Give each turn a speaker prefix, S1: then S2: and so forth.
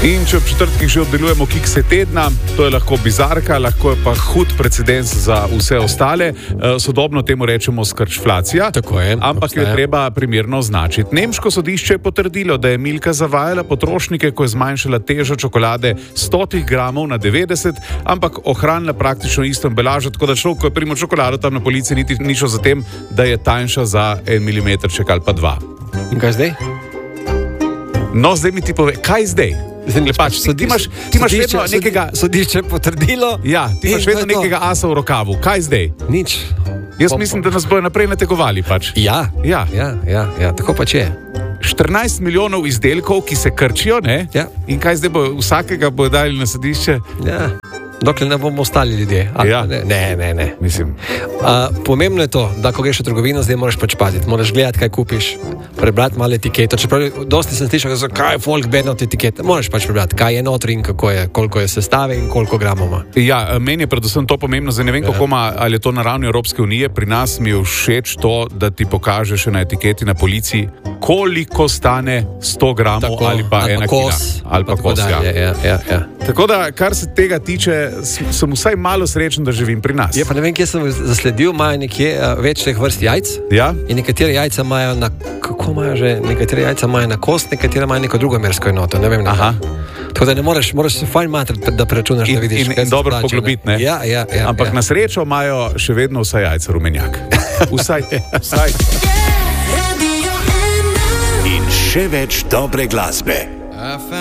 S1: In če v četrtkih že oddelujemo kikse tedna, to je lahko bizarka, lahko je pa hud precedens za vse ostale. Sodobno temu rečemo skrčflacija,
S2: Tako je,
S1: ampak jo je treba primerno označiti. Nemško sodišče je potrdilo, da je Milka zavajala potrošnike, ko je zmanjšala težo čokolade 100 gramov na 90, ampak ohranila praktično isto embalažo, tako da človek, ko je primo čokolado tam na policiji, niti ni šel za tem, da je tanjša za 1 milimetrček ali pa 2.
S2: In kaj zdaj?
S1: No, zdaj mi ti pove, kaj zdaj? Pač, ti imaš vedno nekega...
S2: Sodišče potrdilo.
S1: Ja, ti imaš vedno nekega asa v rokavu. Kaj zdaj?
S2: Nič.
S1: Jaz mislim, da nas bojo naprej nategovali pač.
S2: Ja, tako pač je.
S1: 14 milijonov izdelkov, ki se krčijo, ne?
S2: Ja.
S1: In kaj zdaj bo, vsakega bojo dali na sodišče?
S2: Ja. Dokler ne bomo ostali ljudje.
S1: Ja.
S2: Ne.
S1: Mislim.
S2: Pomembno je to, da ko greš v trgovino, zdaj moraš pač paziti. Moraš gledati, kaj kupiš, prebrati malo etiketo. Čeprav dosti sem slišal, kaj je folk bedno od etikete. Moraš pač prebrati, kaj je notri in kako je, koliko je sestave in koliko gramov ima.
S1: Ja, meni je predvsem to pomembno, zdaj ne vem, kako ima, ali je to na ravni Evropske unije. Pri nas mi je všeč to, da ti pokaže še na etiketi na policiji, koliko stane 100 gramov tako, ali pa 1 kila. Ali pa kos,
S2: ja.
S1: Tako da, kar se tega tiče, sem vsaj malo srečen, da živim pri nas.
S2: Je pa ne vem, kje sem zasledil, imajo nekje več teh vrst jajc.
S1: Ja?
S2: In nekatere jajca imajo na, kako imajo že, nekatere jajca imajo na kost, nekatere imajo neko drugo mersko enoto, ne vem.
S1: Aha.
S2: Tako da ne moraš se fajn matrati, da preračunaš, da vidiš.
S1: In dobro poglobiti, ne?
S2: Ja.
S1: Ampak na srečo imajo še vedno vsa jajca rumenjak. Vsaj.
S3: In še več dobre glasbe.